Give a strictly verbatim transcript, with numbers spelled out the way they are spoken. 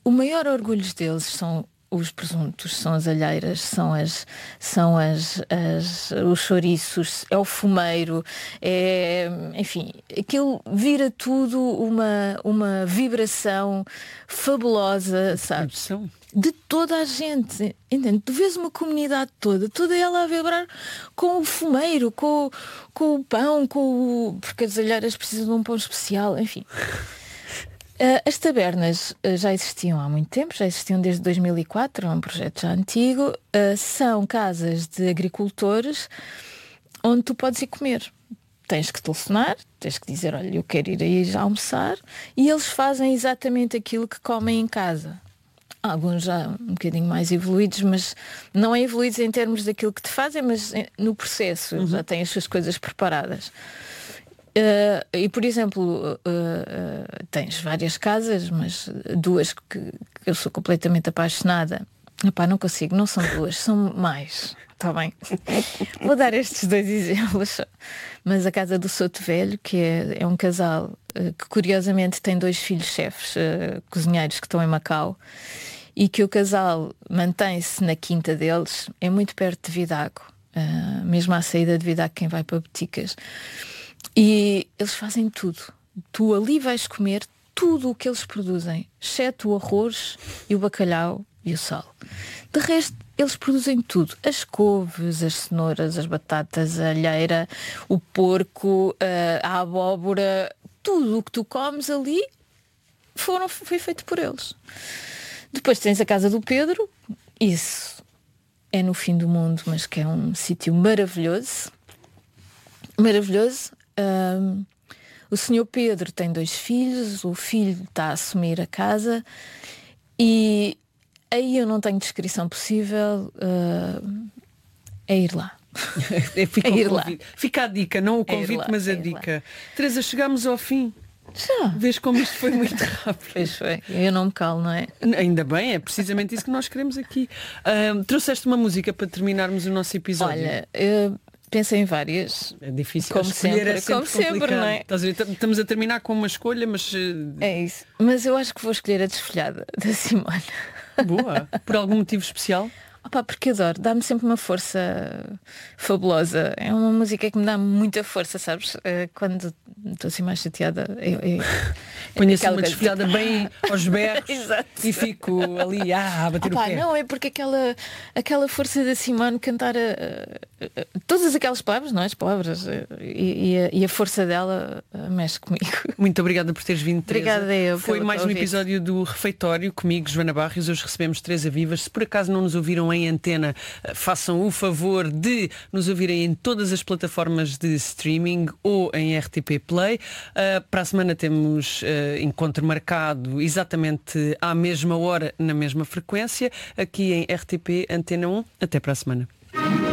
o maior orgulho deles são os presuntos, são as alheiras, são as, são as, as os chouriços, é o fumeiro, é, enfim, aquilo vira tudo uma, uma vibração fabulosa, sabes? De toda a gente, entende? Tu vês uma comunidade toda, toda ela a vibrar com o fumeiro, com, com o pão, com o... porque as alheiras precisam de um pão especial, enfim. Uh, as tabernas uh, já existiam há muito tempo, já existiam desde dois mil e quatro, é um projeto já antigo. Uh, são casas de agricultores onde tu podes ir comer. Tens que telefonar, tens que dizer, olha, eu quero ir aí já almoçar, e eles fazem exatamente aquilo que comem em casa. Alguns já um bocadinho mais evoluídos, mas não é evoluídos em termos daquilo que te fazem, mas no processo, uhum. Já têm as suas coisas preparadas. Uh, e por exemplo, uh, uh, tens várias casas, mas duas que, que eu sou completamente apaixonada. Epá, não consigo, não são duas, são mais. Está bem. Vou dar estes dois exemplos. Mas a casa do Soto Velho, que é, é um casal uh, que curiosamente tem dois filhos chefes, uh, cozinheiros que estão em Macau, e que o casal mantém-se na quinta deles, é muito perto de Vidago, uh, mesmo à saída de Vidago, quem vai para Boticas. E eles fazem tudo. Tu ali vais comer tudo o que eles produzem, exceto o arroz e o bacalhau e o sal. De resto, eles produzem tudo. As couves, as cenouras, as batatas, a alheira, o porco, a abóbora, tudo o que tu comes ali foram, foi feito por eles. Depois tens a casa do Pedro. Isso é no fim do mundo, mas que é um sítio maravilhoso. Maravilhoso. Um, o senhor Pedro tem dois filhos, o filho está a assumir a casa, e aí eu não tenho descrição possível, uh, é ir lá. Fica, é ir lá. Fica a dica, não o convite, é lá, mas a é dica. Teresa, chegámos ao fim. Já. Vês como isto foi muito rápido. Pois foi, eu não me calo, não é? Ainda bem, é precisamente isso que nós queremos aqui. Uh, trouxeste uma música para terminarmos o nosso episódio? Olha, eu pensei em várias. É difícil, como escolher sempre, é sempre como sempre, não é? Estás a ver? Estamos a terminar com uma escolha, mas... É isso, mas eu acho que vou escolher a Desfolhada, da Simone. Boa, por algum motivo especial? Opa, porque adoro, dá-me sempre uma força fabulosa. É uma música que me dá muita força, sabes? Quando estou assim mais chateada, eu, eu, ponho assim uma desfolhada de... bem aos berros e fico ali ah, a bater Opa, o pé. Não, é porque aquela, aquela força da Simone cantar a, a, a, todas aquelas palavras, não é? As palavras e, e, a, e a força dela mexe comigo. Muito obrigada por teres vindo, Teresa. Obrigada eu. Foi mais um episódio do Refeitório comigo, Joana Barrios. Hoje recebemos Teresa Vivas. Se por acaso não nos ouviram em antena, façam o favor de nos ouvirem em todas as plataformas de streaming ou em R T P Play. Uh, para a semana temos uh, encontro marcado exatamente à mesma hora, na mesma frequência, aqui em R T P Antena um. Até para a semana.